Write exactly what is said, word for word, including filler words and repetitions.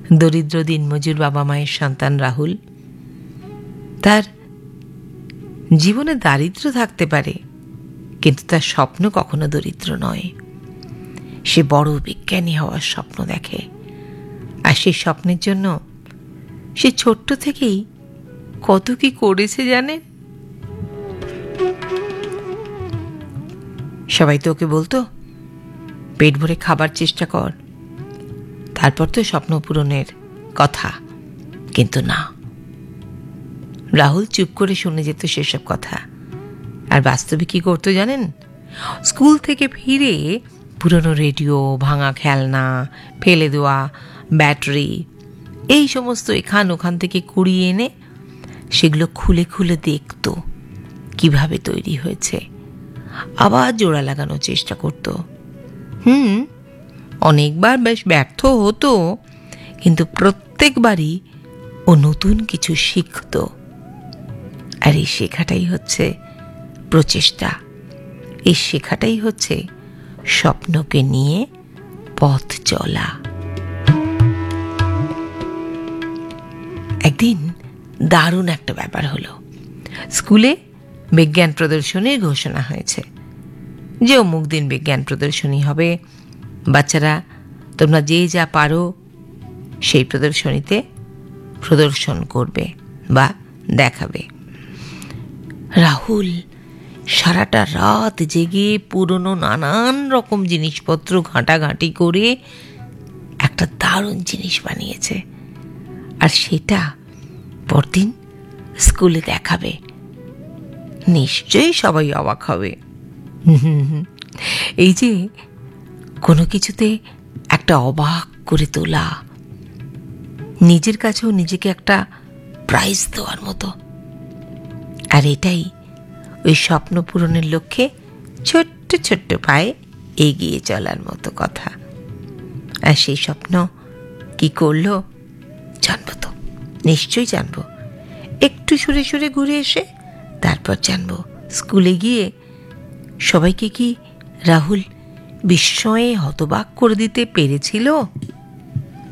দরিদ্র দিনমজুর বাবা মায়ের সন্তান রাহুল। তার জীবনে দারিদ্র্য থাকতে পারে, কিন্তু তার স্বপ্ন কখনো দরিদ্র নয়। সে বড় বিজ্ঞানী হওয়ার স্বপ্ন দেখে, আর সেই স্বপ্নের জন্য সে ছোট্ট থেকেই কত কি করেছে জানেন। সবাই তো ওকে বলতো, পেট ভরে খাবার চেষ্টা কর, তারপর তো স্বপ্ন পূরণের কথা। কিন্তু না, রাহুল চুপ করে শুনে যেত সেসব কথা। আর বাস্তবে কি করতো জানেন? স্কুল থেকে ফিরে পুরনো রেডিও, ভাঙা খেলনা, ফেলে দেওয়া ব্যাটারি, এই সমস্ত এখান ওখান থেকে কুড়িয়ে এনে সেগুলো খুলে খুলে দেখতো কিভাবে তৈরি হয়েছে, আবার জোড়া লাগানোর চেষ্টা করত। হুম অনেকবার বেশ ব্যর্থ হতো, কিন্তু প্রত্যেকবারই ও নতুন কিছু শিখত। আর এই শেখাটাই হচ্ছে প্রচেষ্টা, এই শেখাটাই হচ্ছে স্বপ্নকে নিয়ে পথ চলা। একদিন দারুণ একটা ব্যাপার হলো। স্কুলে বিজ্ঞান প্রদর্শনীর ঘোষণা হয়েছে যে অমুক দিন বিজ্ঞান প্রদর্শনী হবে, বাচ্চারা তোমরা যে যা পারো সেই প্রদর্শনীতে প্রদর্শন করবে বা দেখাবে। রাহুল সারাটা রাত জেগে পুরনো নানান রকম জিনিসপত্র ঘাঁটাঘাঁটি করে একটা দারুণ জিনিস বানিয়েছে, আর সেটা পরদিন স্কুলে দেখাবে। নিশ্চয়ই সবাই অবাক হবে। এই যে কোনো কিছুতে একটা অবাক করে তোলা, নিজের কাছেও নিজেকে একটা প্রাইজ দেওয়ার মতো। আর এটাই ওই স্বপ্ন পূরণের লক্ষ্যে ছোট্ট ছোট্ট পায়ে এগিয়ে চলার মতো কথা। আর সেই স্বপ্ন কি করলো জানবো তো, নিশ্চয়ই জানবো। একটু সরে সরে ঘুরে এসে তারপর জানবো স্কুলে গিয়ে সবাইকে কি রাহুল বিস্ময়ে হতবাক করে দিতে পেরেছিল।